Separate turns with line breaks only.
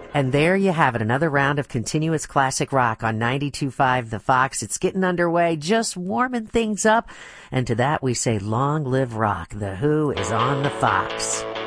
And there you have it, another round of continuous classic rock on 92.5 The Fox. It's getting underway, just warming things up. And to that we say, long live rock. The Who is on the Fox.